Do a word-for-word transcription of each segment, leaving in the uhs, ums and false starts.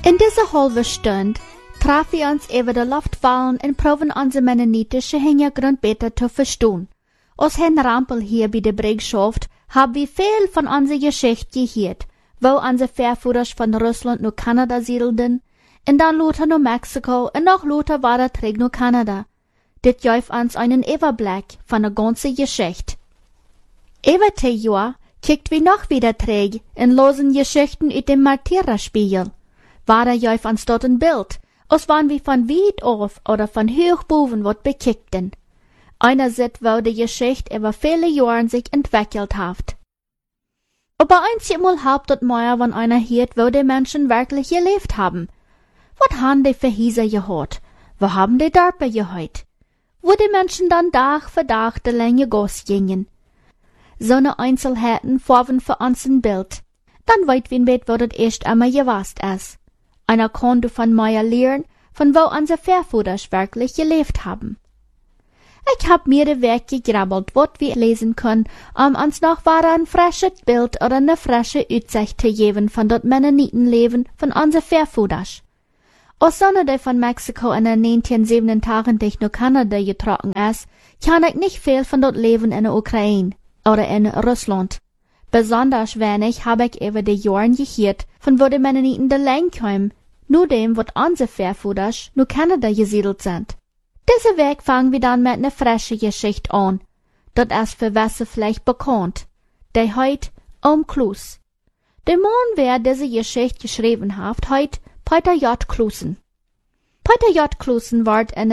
In dieser halben Stunde traf wir uns über die Luftwahlen und proben unsere mennonitische Hintergrund besser zu verstehen. Aus Herrn Rampel hier bei der Brügschaft haben wir viel von unserer Geschichte gehört, wo unsere Vorfahren von Russland nach Kanada siedelten, und dann Luther nach Mexiko und noch Luther war er zurück nach Kanada. Das gibt uns einen Überblick von der ganzen Geschichte. Über die Jahr kickt wir noch wieder zurück und losen Geschichten aus dem Martyrerspiegel. War er gibt uns dort ein Bild, als wann wir von weit auf oder von hoch boven wat bekickten. Einer sieht, wo die Geschichte über viele Jahre sich entwickelt hat. Aber einmal habt dort mehr, wenn einer hört, wo die Menschen wirklich gelebt haben. Was haben die für Häuser gehört? Wo haben die Dörfer gehört? Wo die Menschen dann Tag für Tag die lange Gasse gingen. So ne Einzelheiten formen für uns ein Bild. Dann weit wir bet, wo das erst einmal gewasst ist. Einer kann du von mir lernen, von wo unsere Vorfahren wirklich gelebt haben. Ich hab mir de Weg gegrabbelt, wat wir lesen können, um uns noch wahre ein frisches Bild oder eine frische Aussicht zu geben von dort Mennonitenleben von unsere Vorfahren. Als Sonne, die von Mexiko in den neunzehnhundertsiebenundachtzig nach Kanada getroffen ist, kann ich nicht viel von dort Leben in der Ukraine oder in Russland. Besonders wenig habe ich über die Jahre gehört, von wo die Mennoniten de Lang kommen, nur dem, wat unsere Vorfahren nach Kanada gesiedelt sind. Diese Weg fangen wir dann mit einer frischen Geschichte an. Das ist für Wasser vielleicht bekannt. Der heut Umklus. Der Mann, wer diese Geschichte geschrieben hat, heut Peter J. Klusen. Peter J. Klusen ward in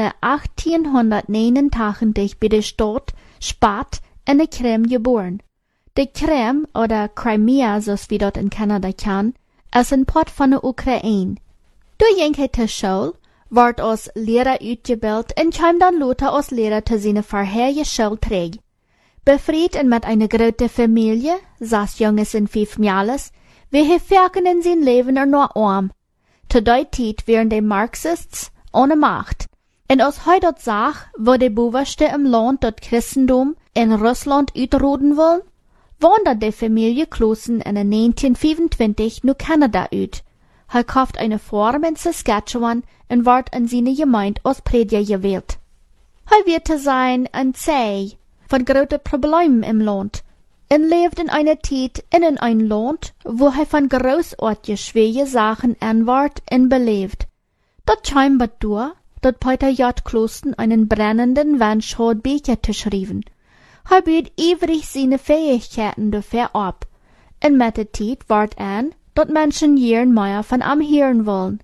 achtzehnhundertneunundachtzig bei der Stadt Spat in der Krim geboren. Die Krim, oder Crimea, so wie dort in Kanada kann, ist ein Part von der Ukraine. Du ging zur Schule, ward als Lehrer ausgebildet und kam dann Luther als Lehrer zu seiner vorherigen Schule zurück. Befried und mit einer großen Familie, sechs Jungs und fünf Mädels, wir verfolgen in sein Leben er nur arm. Zu der Zeit wären die Marxists ohne Macht. Und als heute dort sagt, wo die Bewusste im Land dort Christentum in Russland utroden wollen, wandert die Familie Klusen in neunzehnhundertfünfundzwanzig nach Kanada uit. Er kauft eine Farm in Saskatchewan und wird in seine Gemeinde als Prediger gewählt. Er wird zu sein ein Zeh von großen Problemen im Land und lebt in einer Zeit in ein Land, wo er von großartigen schwere Sachen anwart und belebt. Dort scheinbar durch, dass Peter J. Klusen einen brennenden Wunsch hat, Bücher zu schreiben. Er bietet ewig seine Fähigkeiten dafür ab. Und mit der Zeit ward an, dass Menschen jeden mehr von ihm hören wollen.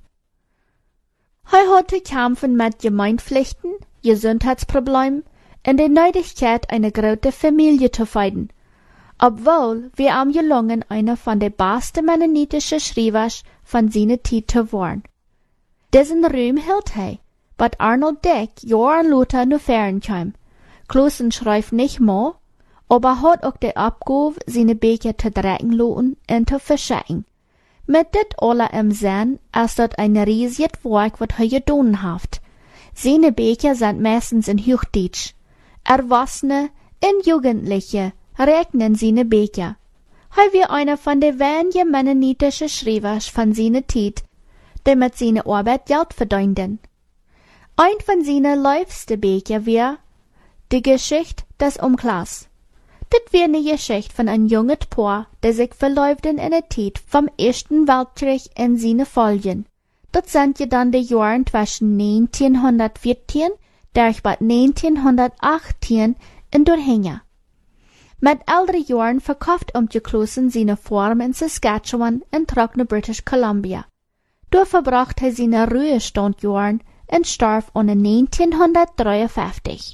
Er hat zu kämpfen mit Gemeindpflichten, Gesundheitsproblemen und der Nötigkeit, eine große Familie zu finden. Obwohl wir ihm gelungen, einer von den besten mennonitischen Schreibers von seiner Zeit zu werden. Diesen Ruhm hielt er, but Arnold Dick Johann Luther nur fern kam. Klusen schreibt nicht mehr, aber hat auch die Abgabe, seine Bücher zu drecken lassen und zu verschicken. Mit dit alle im Sinn, als dat ein riesiges Werk, wat er getan hat. Seine Bücher sind meistens in Hochdeutsch. Erwachsene und Jugendliche regnen seine Bücher. Er war einer von den wenigen mennonitischen Schreibers von seiner Zeit, die mit seiner Arbeit Geld verdienten. Ein von seinen liebsten Büchern war Die Geschichte des Umklas. Das war eine Geschichte von einem jungen Paar, der sich verläuften in der Zeit vom Ersten Weltkrieg in seine Folgen. Das sind ja dann die Jahre zwischen neunzehnhundertvierzehn durch bis neunzehnhundertachtzehn in Durchhänge. Mit älteren Jahren verkauft Klusen seine Farm in Saskatchewan und trug nach British Columbia. Dort verbrachte er seine Ruhestandjahre und starb um neunzehnhundertdreiundfünfzig.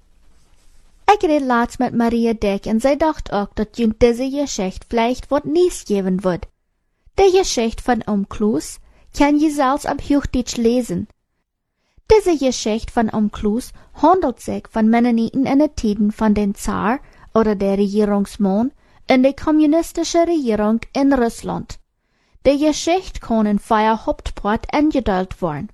Ich rede laatst mit Maria Dick und sie dachte auch, dass jüng diese Geschichte vielleicht wat nies geben wird. Die Geschichte von Umklus kann je selbst auf Hochdeutsch lesen. Diese Geschichte von Umklus handelt sich von Mennoniten in den Tiden von den Zar oder der Regierungsmann in der kommunistischen Regierung in Russland. Die Geschichte kann in vier Hauptparts eingeteilt werden.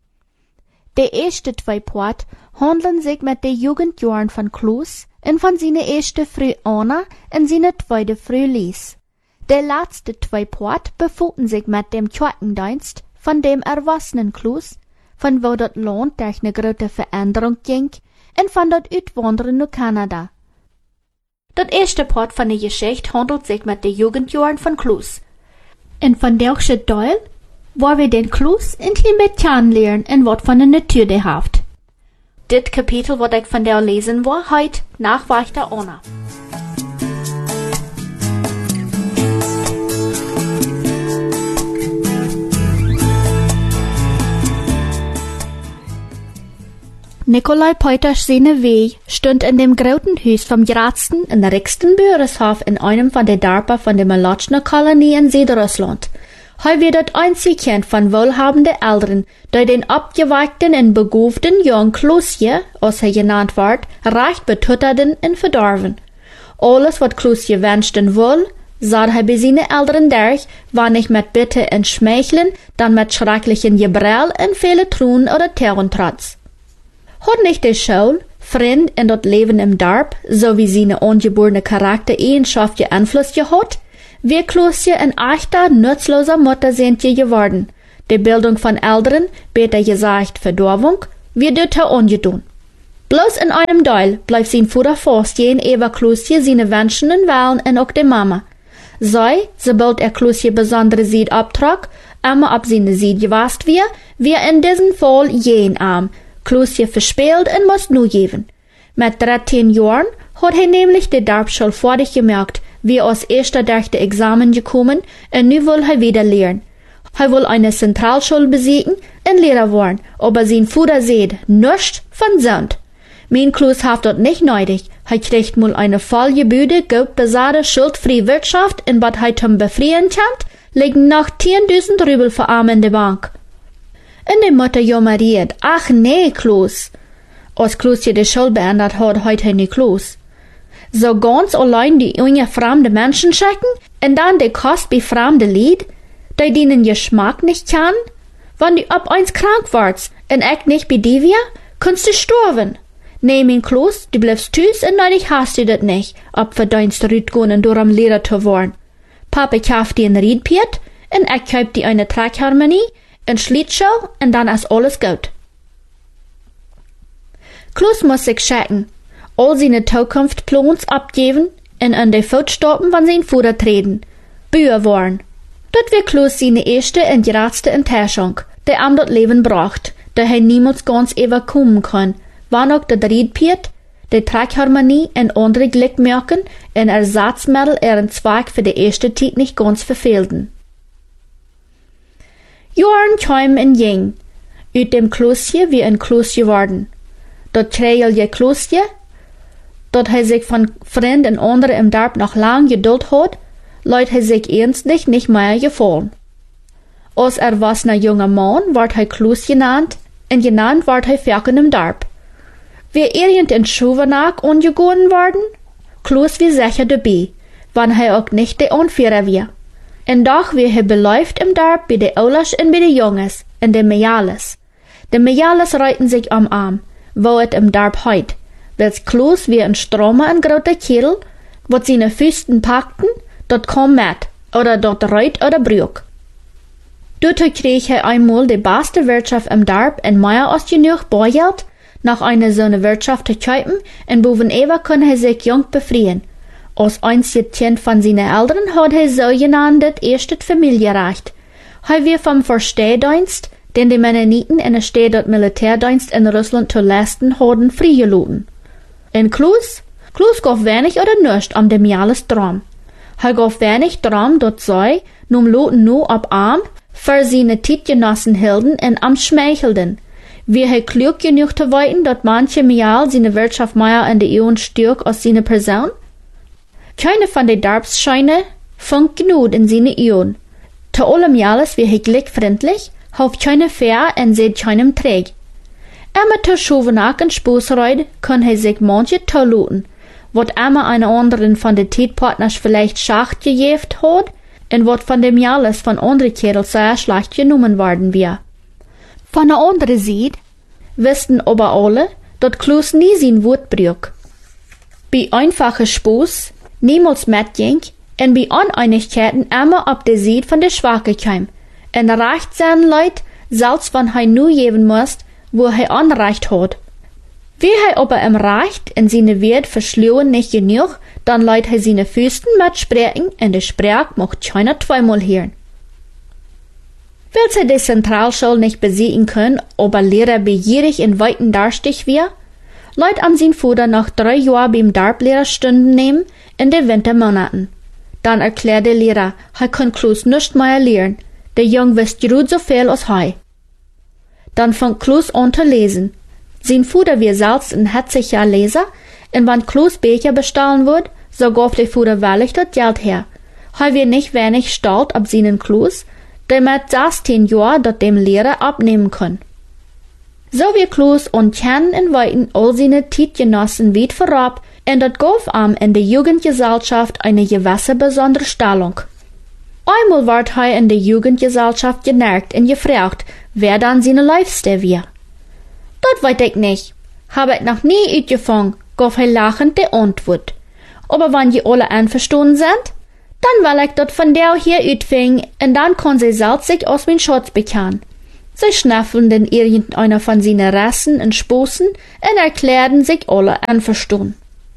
Die ersten zwei Parts handeln sich mit den Jugendjahren von Klus und von seiner ersten Früh Anna und seiner zweiten Früh Lies. Die letzten zwei Parts befinden sich mit dem Kirchendienst von dem erwachsenen Kloos, von wo dat Land durch eine große Veränderung ging, und von dat Uitwanderen naar Kanada. Dat erste Part von der Geschichte handelt sich mit den Jugendjahren von Kloos. Und von welchem Teil, wo wir den Kloos ein klein bisschen kennenlernen und wat von der Natur der haft. Dit Kapitel, wat ich von der lesen war, heut nach weiter Anna. Nikolai Peuters seine Weg stund in dem großen Haus vom grootsten und reichsten Bürgershof in einem von den Dörpern von der Malotschner Kolonie in Südrussland. Hij wird das einzige Kind von wohlhabenden Eltern, die den abgeweigten und beguften jungen Kloosje, als er genannt wird, recht betutterten und verdorven. Alles, was Kloosje wünschten wohl, sah er bei seinen Eltern durch, war nicht mit Bitte und Schmeicheln, dann mit schrecklichen Gebrell und viele Truhen oder Terrentrotz. Hat nicht die Schule, Freund und das Leben im Dorf, so wie seine ungeborene Charaktereigenschaft Einfluss gehabt, wir Kloosje ein echter, nutzloser Mutter sind je geworden. Die Bildung von Eltern, besser gesagt Verdorvung, wird dort ungedun. Bloß in einem Teil bleibt sein Vater fast gegenüber Kloosje seine Wünsche und Wahlen und auch die Mama. Sei, sobald er Kloosje besondere Sied abtrug, immer ab seine Sied gewasst wir, wir in diesem Fall jen arm. Kloosje verspielt und muss nu geben. Mit dreizehn Jahren hat er nämlich die Dorfschule fertig gemerkt, wie als erster durch die Examen gekommen und nu will er wieder lernen. Er will eine Zentralschule besiegen und Lehrer werden, aber sein Vater sieht nichts von Sand. Mein Kloos hat dort nicht neidig. Er kriegt mal eine vollgebühte, gut besatte, schuldfreie Wirtschaft und was er zum Befrieren kommt, liegen noch zehntausend Rubel für Arme in der Bank. Und die Mutter jammeriert, ach nee, Kloos. Als Kloosje die Schule beendet hat, hat er nicht Kloos. So ganz allein die junge fremde Menschen checken und dann die Kost bei fremde Lied, die denen Geschmack nicht kann? Wenn du ab eins krank warst und echt nicht bei dir wär, kannst du sterben. Nee, mein Kloos, du bleibst tüß und neulich hast du das nicht, ob verdienst Rüd gehen und durch am Lehrer zu werden. Papa kauft dir ein Riedpiet und ich kauf dir eine Trackharmonie, ein Schlittschuh und dann ist alles gut. Kloos muss sich checken, all seine Zukunftsplans abgeben und an die Fußstapfen von seinem Vater treten. Büher worden. Das wird Kloos seine erste und geradste Enttäuschung, die ihm das Leben braucht, da er niemals ganz überkommen kann, wann auch der Riedpiet, die Trackharmonie und andere Glückmerken und Ersatzmittel ihren Zweig für die erste Zeit nicht ganz verfehlten. Jahren kamen und ging, uit dem Kloosje wie ein Kloos geworden. Dat kreegelje Kloosje, dat hij sich von Freunden und anderen im Dorf noch lang geduld hat, leut hij sich ernstlich nicht mehr gefallen. Als erwachsener junger Mann ward hij Kloos genannt, und genannt ward hij Ferken im Dorf. Wie irgend in Schuvenach angegangen worden, Kloos wie sicher dabei, wann hij auch nicht der Anführer war. Und doch wie hij beläuft im Dorf bei de Ouders und bei de Jongens, und de Mejales. De Mejales reiten sich am Arm, wo het im Dorf heut, weil's Kloos wie ein Stromer ein groter Kerl, wat seine Füßen packten, dort kam mit, oder dort reit oder brüch. Dort krieg er einmal die beste Wirtschaft im Dorf und mehr als genug Bargeld, nach einer so eine Wirtschaft zu kaufen, und bovenüber kann er sich jung befrieren. Als einziges Kind von seinen Eltern hat er so genanntes erstes Familienrecht. Er wird vom Verstehdienst, den die Mennoniten in der Stadt dort Militärdienst in Russland zu leisten haben, freigelassen. In Kloos? Kloos gaf wenig oder nichts am dem Jahres drum. Er gaf wenig drum, dort sei, num loten nu ab arm, für seine Tietgenossen hielten und am schmeichelten. Wie er klug genug zu weiten, dort manche Mial seine Wirtschaft mehr in der Eon stärk als seine Person? Keine von den Dorfscheine funkt genug in seine Eon. Zu allem Jahres wie er glückfreundlich, hauft keine fair und seht keinem träg. Immer zu Schuvenach und Spußreut kann er sich manche toluten, wat immer eine anderen von den Tietpartners vielleicht schacht gejeft hat, und wat von dem Jahres von anderen Kerl sehr schlecht genommen worden wär. Von der anderen Seite wussten aber alle, dat Kloos nie sein Wort brüch. Bei einfachen Spuß niemals mitging und bei Uneinigkeiten immer ab der Seite von der Schwache kam, En reicht zijn Leut, selbst wenn hij nu geben muss, wo hij anreicht hat. Wie hij aber im reicht en seine Wert verschluwen nicht genug, dann leiht hij seine Füßen mit spreken en de Sprach mocht keiner zweimal hören. Weil sie die Zentralschule nicht besiegen können, aber Lehrer begierig in weiten darstig wir, leiht am sein Vater nach drei Jahren beim Darblehrer Stunden nehmen in den Wintermonaten. Dann erklärt der Lehrer, er kann Klaus nicht mehr lernen, der Jung wisst gut so viel als er. Dann fängt Klaus an zu lesen. Sein Vater wir selbst ein herziger Leser, und wenn Klaus Becher bestahlen wird, so gab der Vater wahrlich das Geld her. Er wird nicht wenig stolz ab seinen Klaus, der mit sechzehn Jahren dort dem Lehrer abnehmen kann. So wie Klaus und kennen in Weiten all seine Tietgenossen weit vorab, und das gab ihm in der Jugendgesellschaft eine gewisse besondere Stellung. Einmal ward er in der Jugendgesellschaft generkt und gefragt, wer dann seine Liebste wär. Das weiß ich nicht. Hab ich noch nie uitgefangen, gab er lachend die Antwort. Aber wenn die alle einverstanden sind, dann will ich das von der hier uitfingen, und dann kann sie selbst sich aus mein Schatz bekennen. Sie schnaffeln denn irgendeiner von seinen Rassen und Sposen und erklärten sich alle einverstanden.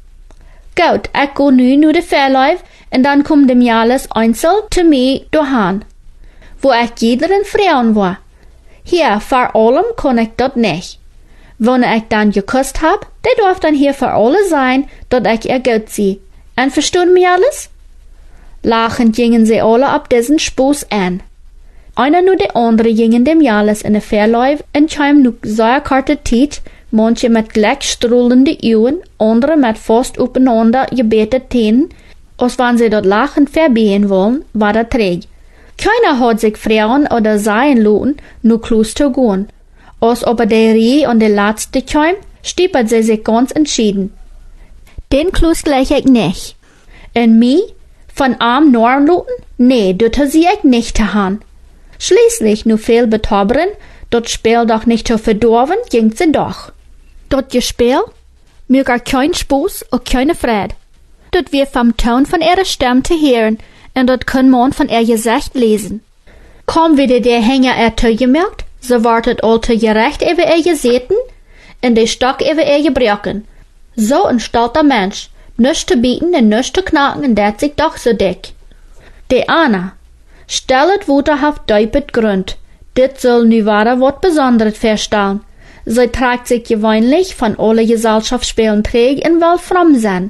Gut, ich go nu nur de Verlauf, und dann kommt dem Jahres einzeln zu mir daheim, wo ich jederin Frauen war. Hier, vor allem kann ich dat nicht. Wenn ich dann geküsst hab, der darf dann hier für alle sein, dat ich ihr gut sie. Einverstanden mir alles? Lachend gingen sie alle ab diesen Spoß an. Einer nur der andere gingen dem Jahres in der Verlauf und kam nu sehr karte Tiet, manche mit gleich strahlende Augen, andere mit fast aufeinander gebetet Tänen, als wenn sie dort lachend verbehen wollen, war der träg. Keiner hat sich fragen oder sein lassen, nur Klaus zu gehen. Als aber der Reh und der Letzte kam, stiepert sie sich ganz entschieden. Den Klaus gleich ich nicht. Und mich? Von arm Nornluten? Nee, das sie ich nicht getan. Schließlich, nur viel betobberen, dort Spiel doch nicht zu verdorben, ging sie doch. Dort Gespiel? Mir gar kein Spaß und keine Freude. Dort wir vom Ton von ihrer Stimme zu hören, und dort kann man von ihr Gesicht lesen. Kaum wieder der Hänger er zugemerkt, so wartet alte gerecht über ihr Geseten, und der Stock über ihr gebrochen. So ein stolzer Mensch, nichts zu bieten und nichts zu knacken, und der sich doch so dick. Der Anna, stellet wuterhaft deupet Grund, dit soll nu wahre wat Besonderes feststellen. Sie trägt sich gewöhnlich von alle Gesellschaftsspielen träg und will fromm sein.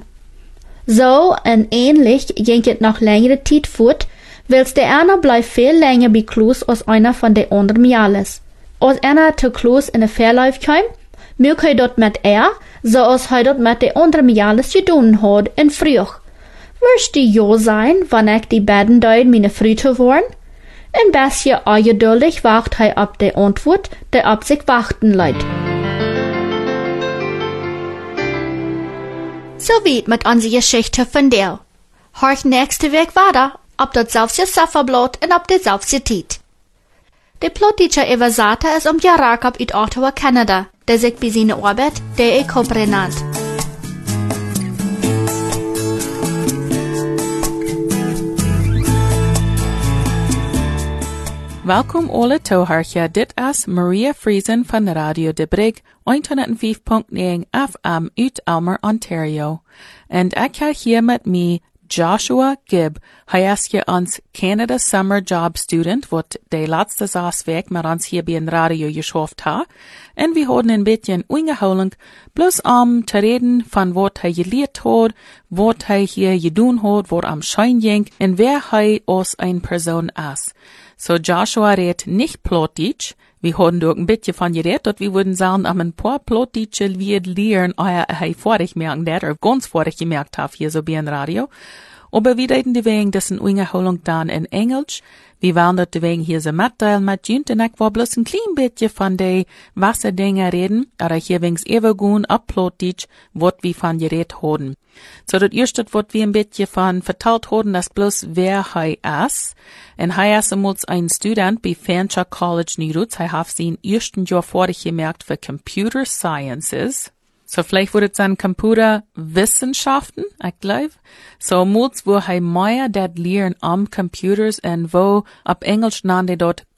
So und ähnlich ging es noch längere Zeit fort, weil's der eine bleibt viel länger bei Klaus als einer von den anderen Jahres. Als einer zu Klaus in der Verlauf kam, mög er dort mit er, so als er dort mit den anderen Jahres getan hat, und früh. Wirst du ja sein, wenn ich die beiden Deut meine Früte waren? Ein bisschen ungeduldig wacht er ab der Antwort, der ab sich warten leid. So weit mit unserer Geschichte von der. Horch nächste Weg weiter, ob das selbst ihr Sufferblatt und ob der selbst ihr Tiet. Der Plotteacher Evasata ist um Jarakab uit Ottawa, Kanada, der sich bei seiner Arbeit der Ekobre nannt. Welkom alle toehoortje, dit is Maria Friesen van Radio De Brig, honderdvijf komma negen F M uit Elmer, Ontario. En ik ga hier met mij Joshua Gibb. Hij is hier ons Canada Summer Job Student, wat de laatste zes weken met ons hier bij een radio geschaft ha. En we hadden een beetje ingehouden, bloß om te reden van wat hij geleerd had, wat hij hier gedaan had, wat am Schein ging, en wer hij als een persoon is. So Joshua redt nicht Plattdeutsch. Wir haben dort ein bisschen von geredet, dort wir würden sagen, am ein paar Plattdeutsche wird lernen, euer hei vorig merken, der er ganz vorig gemerkt hat, hier so bei ein Radio. Aber wir reden deswegen, das in Ungeholung dann in Englisch. Wir wollen dort deswegen hier so mitteilen mit Jünt, und ich war bloß ein klein bisschen von den Wasserdingen reden, aber hier wenigstens ebergun ab Plattdeutsch, was wir von geredet haben. So, das erste, was wir ein bisschen von verteilt haben, das bloß wer hei ist. Und hei ist einmal ein Student bei Fanshawe College Nirutz. Hei hat sein ersten Jahr vorig gemerkt für Computer Sciences. So, vielleicht wurde es dann Computerwissenschaften, ich glaube. So, muts wo hei mehr dat lernen am Computers und wo ab Englisch nannte dort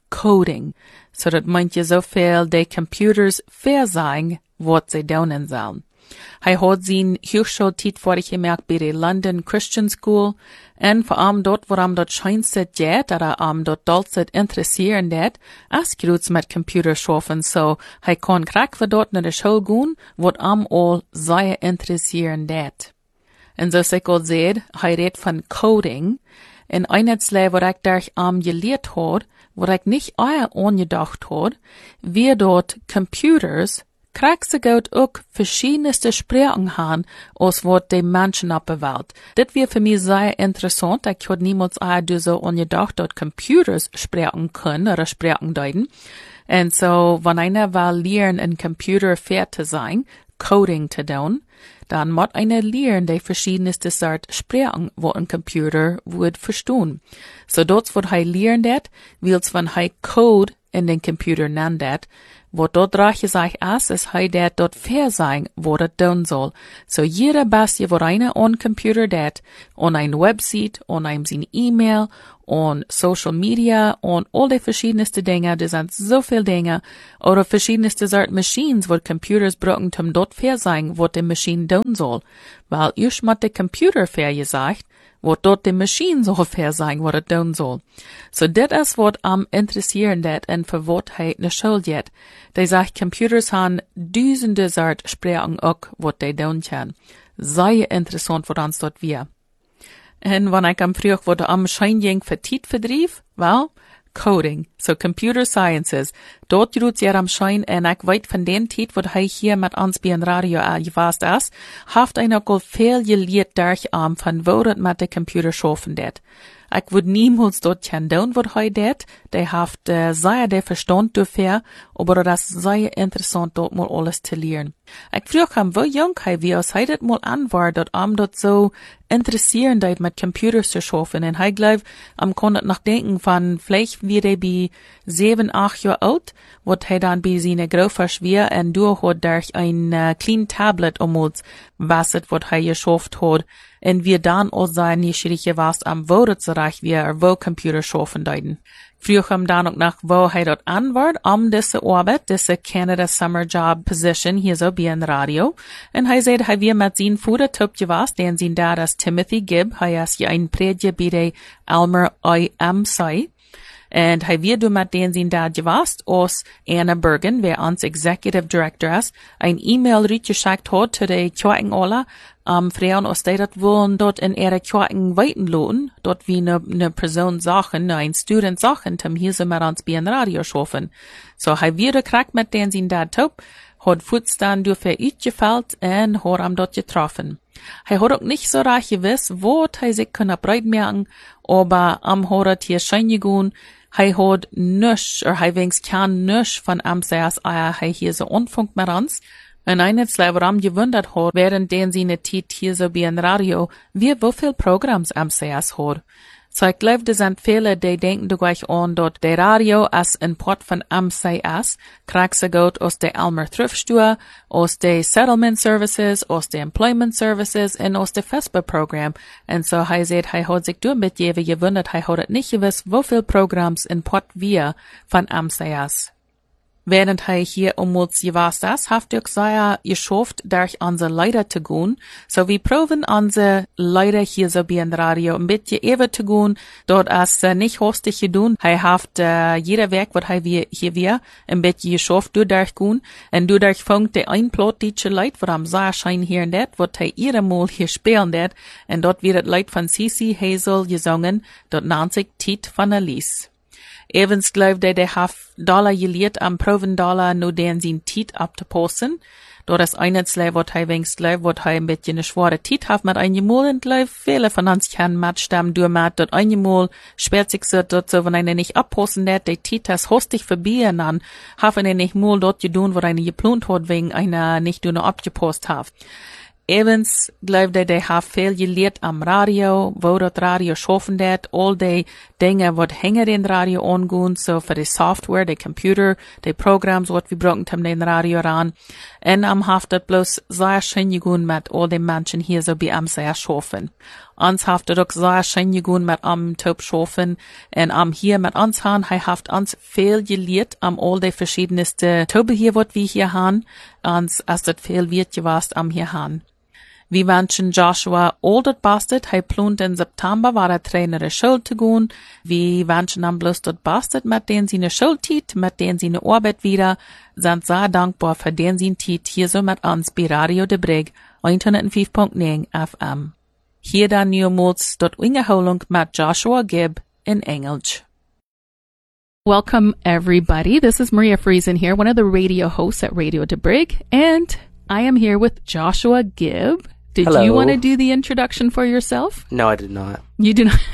coding. So dat meint je zoveel de computers fair zijn wat ze doen sollen. Hij had zijn hogeschooltijd vorig gemerkt bij de London Christian School en voor am dort waarom dat schijnste jet dat am dort dort zit interesseren dat als groets met computers schaffen so hij kon krak voor dort naar de school gaan wat am al zeer interesseren dat. En zoals ik al zei, hij redt van coding en eenheidsle wat ik daar am geleerd had, wat ik niet eier aangedacht had, wie dort computers krijg ze goud ook verschiedenste sprachen gaan, als wat de mensen op de wereld. Dit weer voor mij zeer interessant. Ik had niemals eier zo aangedacht dat computers sprachen kunnen, of sprachen duiden. En so, wanneer einer wil leren een computer fair te zijn, coding te doen, dan moet einer leren de verschiedenste soort sprachen, wat een computer would verstaan. So, dat wat hij leren dat, wils van hij code in den computer nennt dat, wat dort draag je zich as, is hij dat dort fair zijn, wat het doen zal. So jeder bestje wat einer on computer dat, on een website, on een zijn e-mail, on social media, on all de verschiedenste dingen, er zijn zoveel dingen, oder verschiedenste soort machines, wat computers brauchen, um dort fair zijn, wat de machine doen zal. Weil eerst moet de computer fair gezegd, wat dort de machine zo fair zijn, wat het doen zal. So dit is wat am interesseren dat en voor wat hij naar school gaat. Die zegt computers han duizenden soort sprachen ook wat die doen kan. Zeer interessant wat ons dort weer. En wanneer ik am vroeg wat am schijnjing voor tijd verdrief, wel, coding, so computer sciences. Dort doet je am schijn en ik weet van den tijd wat hij hier met ons bij een radio al gewaast is, heeft hij ook al veel geleerd daar am van wat het met de computer schaffen dat. Ik would niemals dort kan doen wat hij dat. Die heeft uh, zeer de verstand dafür, aber das is zeer interessant dort mal alles te leren. Ik vroeg hem, wo jong hij wie als hij dat mal an war, dat am dort so interessieren dat met computers te schaffen. En hij geloof, am kon het nog denken van, vielleicht wie hij bij zeven, acht jaar oud, wat hij dan bij zijn grootvader weer en door had daar een uh, klein tablet omhoog, was het wat hij geschaft had. En wir dan al zijn nieuwsgierig was am wo dat ze reich weer, wo computers schaffen deuten. Vroeg hem dan ook nach, wo hij dat aanwaard, om deze arbeid, deze Canada Summer Job Position, hier zo bij een radio. En hij zei, hij weer met zijn voeder topje was, den zijn dad is Timothy Gibb, hij is je een predje bij de Elmer I M C. En hij weer door met den zijn dad gewas, als Anna Bergen, wer ons Executive Director is, een e-mail uitgeschickt had to de kwijting alle, um, vrouwen als die dat willen, dort in ihre kwijting weiten loten, dort wie ne, ne Person Sachen, ne ein Student Sachen, zum hier so mit uns bei ein Radio schaffen. So, hij weer gekriegt mit den zijn dad top, had voets dan door für uitgefällt en had am dort getroffen. Hij had ook nicht so reich gewiss, wat hij sich kunnen breitmerken, aber am had het hier schein gegaan, hij had nisch, or hij wenigstens kan nisch van am seas eier hij hier so onfunkt mit uns. En eines waarom gewundert had, während den seine Tijd hier so bei ein Radio, wie wofeel Programms am seas had. So ich glaube, das sind viele, die denken du gleich an, dort der Radio als ein Port von M C S, kriegt sie gut aus der Elmer Thriftstore, aus der Settlement Services, aus der Employment Services und aus der F E S B A-Programm. Und so, er sagt, er hat sich durch mit jewe gewundert, er hat nicht gewiss, wofeel Programms in Port wir von M C S. Während er hier ummuts gewas das, haft ich sehr geschafft, durch unsere Leiter zu gehen. So wir proben unsere Leiter hier so bei ein Radio ein bisschen ever zu gehen. Dort ist uh, nicht hostig gedun. Er haft uh, jeder Werk, was er hier wir, ein bisschen geschafft, du durchgehen. Und du durchfunkt der Einplot diese Leute, wo am sehr schein hier und dort, wo er ihre Mal hier spielen dort. Und dort wird Leute von C C Hazel gesungen, dort nennt sich Tiet von Alice. Evans glaubt er, der hat Dollar geliert am Proven Dollar, nur den sein Tiet abzupassen. Dort ist einzelne, was er wenigstens glaubt, was er ein bisschen eine schwere Tiet hat mit einem Mal und glaubt, viele von uns können Matchstamm durch mit, dort ein Mal sperrt sich so, dort so, wenn einer nicht abpassen hat, der Tiet ist hostig vorbei und dann hat er nicht mal dort gedun, wo einer geplant hat, wegen einer nicht nur abgepasst hat. Evans glaubt er, der hat viel gelehrt am Radio, wo das Radio schaffen dat, all die Dinge, wat hängen den Radio angehen, so für die Software, die Computer, die Programms, wat wir brauchen, um den Radio ran. Und am haft das bloß sehr schön gegangen mit all den Menschen hier so bei M C S schaffen. Ons haft het ook zeer schön gegaan met am Taub schofen en am hier met ons han. Hij haft ons veel geleerd am all de verschiedenste Taube hier wat wir hier han. Ons als het veel wird gewast am hier han. Vi wünschen Joshua all dat bastet. Hij plant in September war er trainer de Schule te gaan. Vi wünschen am bloß dat bastet met den seine Schultiet, met den seine Arbeit wieder. Sind sehr dankbar für den sein Tiet hier so mit uns bei Radio de Brig, honderdvijf komma negen F M. Hier dan nieuwmoeds tot ingeholing met Joshua Gibb in English. Welcome everybody. This is Maria Friesen here, one of the radio hosts at Radio de Brig, and I am here with Joshua Gibb. Did Hello. you want to do the introduction for yourself? No, I did not. You do not.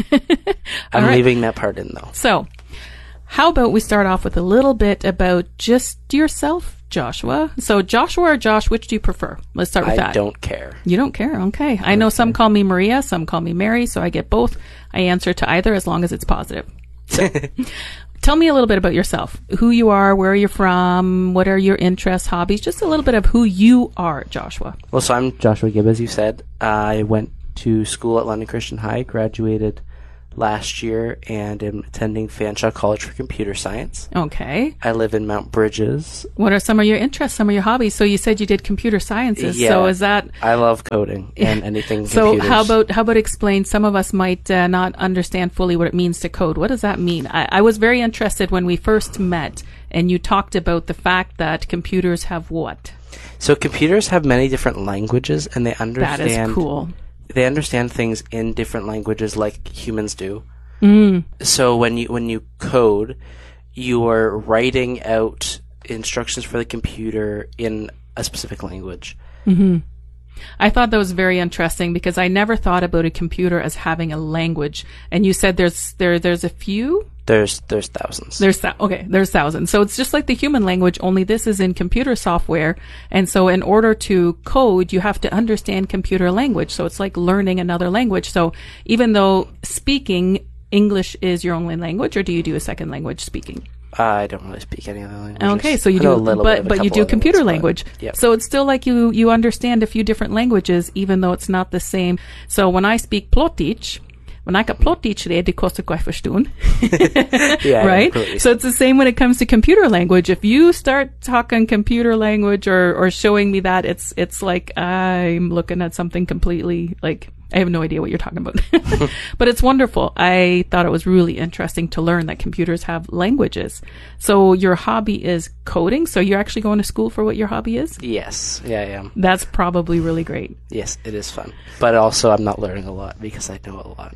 I'm All right. leaving that part in, though. So, how about we start off with a little bit about just yourself, Joshua? So, Joshua or Josh, which do you prefer? Let's start with I that. don't care. You don't care? Okay. I know some call me Maria, some call me Mary, so I get both. I answer to either as long as it's positive. So, tell me a little bit about yourself. Who you are, where you're from, what are your interests, hobbies, just a little bit of who you are, Joshua. Well, so I'm Joshua Gibb, as you said. I went to school at London Christian High, graduated last year, and am attending Fanshawe College for Computer Science. Okay. I live in Mount Bridges. What are some of your interests, some of your hobbies? So you said you did computer sciences. Yeah. So is that... I love coding and anything So computers. how about how about explain? Some of us might uh, not understand fully what it means to code. What does that mean? I, I was very interested when we first met, and you talked about the fact that computers have what? So computers have many different languages, and they understand... That is cool. They understand things in different languages like humans do. Mm. So when you when you code, you are writing out instructions for the computer in a specific language. Mm-hmm. I thought that was very interesting because I never thought about a computer as having a language. And you said there's there there's a few. There's there's thousands. There's th- okay, there's thousands. So it's just like the human language, only this is in computer software. And so in order to code, you have to understand computer language. So it's like learning another language. So even though speaking English is your only language, or do you do a second language speaking? Uh, I don't really speak any other languages. Okay, so you I know do, a little but bit of a but you couple do other computer ones, but- language. Yep. So it's still like you you understand a few different languages, even though it's not the same. So when I speak Plotich, when I can Plotich rede, det kostar jag förstån. Yeah, Right? completely. So it's the same when it comes to computer language. If you start talking computer language or or showing me that, it's it's like I'm looking at something completely like. I have no idea what you're talking about. But it's wonderful. I thought it was really interesting to learn that computers have languages. So your hobby is coding. So you're actually going to school for what your hobby is? Yes, yeah, I am. That's probably really great. Yes, it is fun. But also, I'm not learning a lot because I know a lot.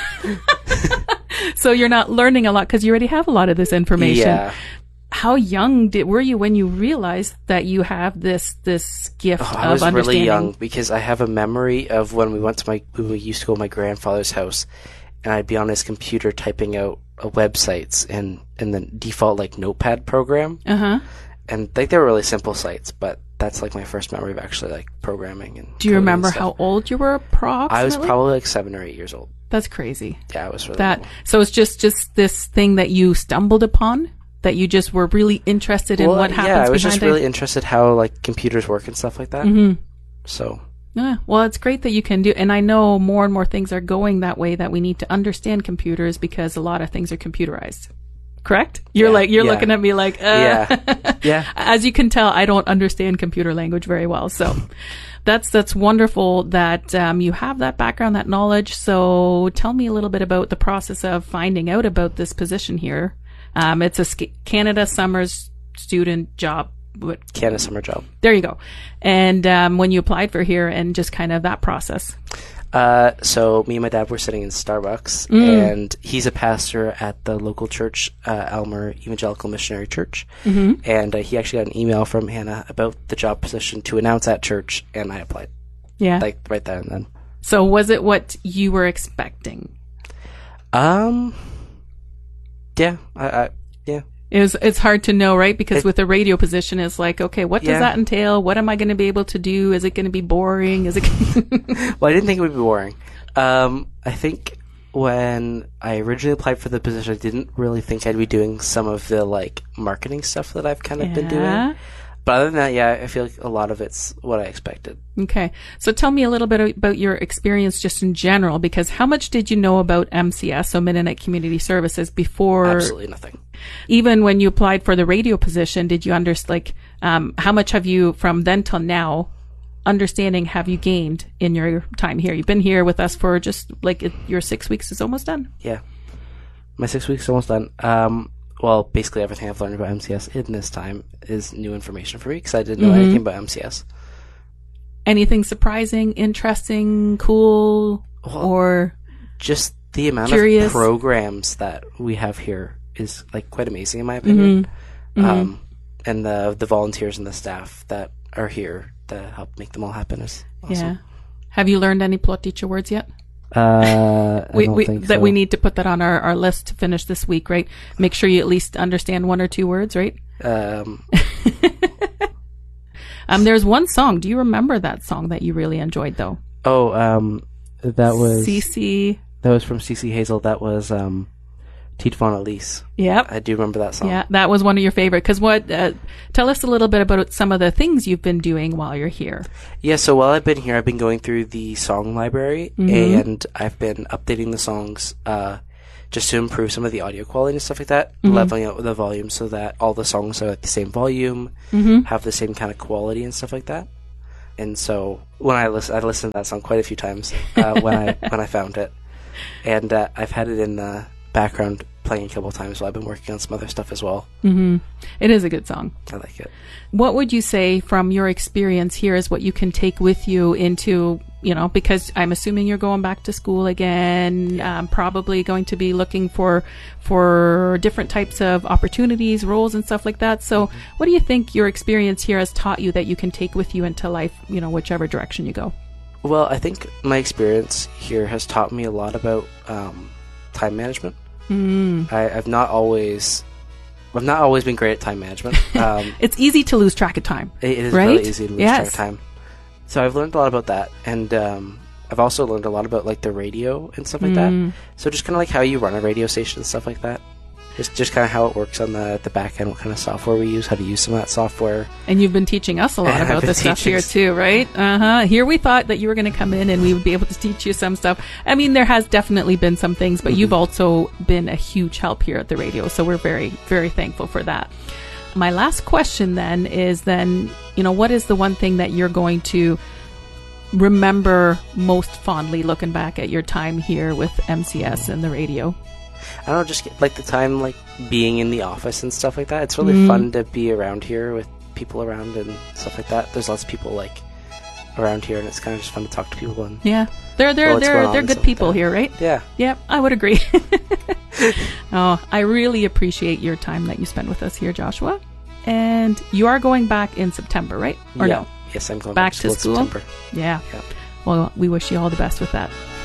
So you're not learning a lot because you already have a lot of this information. Yeah. How young did were you when you realized that you have this this gift Oh, of I was really understanding? young because I have a memory of when we went to my when we used to go to my grandfather's house, and I'd be on his computer typing out uh, websites and and the default like Notepad program, Uh huh. and like they were really simple sites, but that's like my first memory of actually like programming and. Do you coding and remember stuff. how old you were approximately? I was probably like seven or eight years old. That's crazy. Yeah, I was really That little. so it's just just this thing that you stumbled upon, that you just were really interested in Well, what happens yeah, I was behind just it. really interested how like computers work and stuff like that. Mhm. So Yeah, well, it's great that you can do, and I know more and more things are going that way, that we need to understand computers because a lot of things are computerized. Correct? You're Yeah, like, you're yeah. looking at me like, uh. Yeah. Yeah. As you can tell, I don't understand computer language very well. So that's, that's wonderful that, um, you have that background, that knowledge. So tell me a little bit about the process of finding out about this position here. Um, it's a Sc- Canada Summers student job. What, Canada summer job. there you go. And, um, when you applied for here and just kind of that process. Uh, so me and my dad were sitting in Starbucks, Mm. and he's a pastor at the local church, uh, Elmer Evangelical Missionary Church. Mm-hmm. And uh, he actually got an email from Hannah about the job position to announce at church, and I applied, Yeah. like right there and then. So was it what you were expecting? Um, yeah, I, I yeah. It was, it's hard to know, right? Because It- with a radio position, it's like, okay, what does Yeah. that entail? What am I going to be able to do? Is it going to be boring? Is it? Well, I didn't think it would be boring. Um, I think when I originally applied for the position, I didn't really think I'd be doing some of the like marketing stuff that I've kind of been doing. Yeah. But other than that, yeah, I feel like a lot of it's what I expected. Okay. So tell me a little bit about your experience just in general, because how much did you know about M C S, so Mennonite Community Services, before? Absolutely nothing. Even when you applied for the radio position, did you understand, like, um, how much have you, from then till now, understanding have you gained in your time here? You've been here with us for just, like, it, your six weeks is almost done? Yeah. My six weeks is almost done. Um, well, basically everything I've learned about M C S in this time is new information for me, because I didn't know mm-hmm. anything about M C S. Anything surprising, interesting, cool, well, or just the amount curious? of programs that we have here is, like, quite amazing in my opinion. Mm-hmm. Um, mm-hmm. And the the volunteers and the staff that are here to help make them all happen is awesome. Yeah. Have you learned any Plotticha words yet? Uh, I we, don't we, think that so. we need to put that on our, our list to finish this week, right? Make sure you at least understand one or two words, right? Um, um, there's one song. Do you remember that song that you really enjoyed, though? Oh, um, that was Cece. That was from Cece Hazel. That was um, Tiet Van Elise. Yep. I do remember that song. Yeah, that was one of your favorite. Because what? Uh, tell us a little bit about some of the things you've been doing while you're here. Yeah, so while I've been here, I've been going through the song library, mm-hmm. and I've been updating the songs uh, just to improve some of the audio quality and stuff like that, mm-hmm. leveling out the volume so that all the songs are at the same volume, mm-hmm. have the same kind of quality and stuff like that. And so when I listen, I listened to that song quite a few times uh, when I when I found it, and uh, I've had it in the background playing a couple of times while I've been working on some other stuff as well. Mm-hmm. It is a good song. I like it. What would you say from your experience here is what you can take with you into, you know, because I'm assuming you're going back to school again, um, probably going to be looking for for different types of opportunities, roles and stuff like that. So mm-hmm. what do you think your experience here has taught you that you can take with you into life, you know, whichever direction you go? Well, I think my experience here has taught me a lot about um, time management. Mm. I, I've not always, I've not always been great at time management. Um, it's easy to lose track of time. It, it is right? really easy to lose yes. track of time. So I've learned a lot about that, and um, I've also learned a lot about like the radio and stuff like mm. that. So just kind of like how you run a radio station and stuff like that. Just just kind of how it works on the the back end, what kind of software we use, how to use some of that software. And you've been teaching us a lot and about this stuff here too, right? Uh-huh. Here we thought that you were going to come in and we would be able to teach you some stuff. I mean, there has definitely been some things, but mm-hmm. you've also been a huge help here at the radio. So we're very, very thankful for that. My last question then is then, you know, what is the one thing that you're going to remember most fondly looking back at your time here with M C S and the radio? I don't know, just like the time, like being in the office and stuff like that. It's really mm. fun to be around here with people around and stuff like that. There's lots of people like around here, and it's kind of just fun to talk to people. And yeah, they're they're they're they're good people like here, right? Yeah, yeah, I would agree. Oh, I really appreciate your time that you spend with us here, Joshua. And you are going back in September, right? Or yeah. no? Yes, I'm going back, back to school. In September. Yeah. yeah. Well, we wish you all the best with that.